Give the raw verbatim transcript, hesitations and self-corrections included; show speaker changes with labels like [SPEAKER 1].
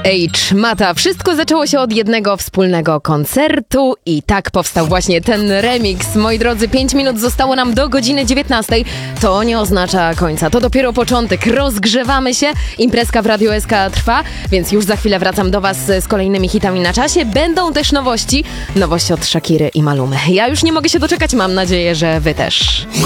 [SPEAKER 1] H. Mata. Wszystko zaczęło się od jednego wspólnego koncertu i tak powstał właśnie ten remix. Moi drodzy, pięć minut zostało nam do godziny dziewiętnastej. To nie oznacza końca, to dopiero początek. Rozgrzewamy się, imprezka w Radiu S K trwa, więc już za chwilę wracam do was z kolejnymi hitami na czasie. Będą też nowości, nowości od Shakiry i Malumy. Ja już nie mogę się doczekać, mam nadzieję, że wy też.